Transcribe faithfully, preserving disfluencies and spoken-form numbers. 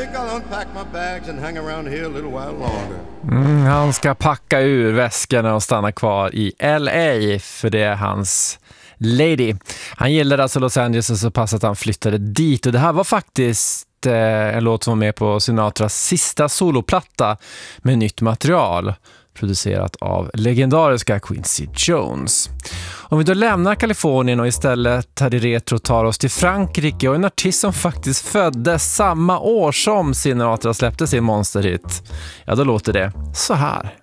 think I'll unpack my bags and hang around here a little while longer. Mm, han ska packa ur väskorna och stanna kvar i L A, för det är hans lady. Han gillade alltså Los Angeles så pass att han flyttade dit, och det här var faktiskt eh, en låt som var med på Sinatras sista soloplatta med nytt material, producerat av legendariska Quincy Jones. Om vi då lämnar Kalifornien och istället här i retro tar oss till Frankrike och en artist som faktiskt föddes samma år som Sinatra släppte sin monsterhit, ja då låter det så här.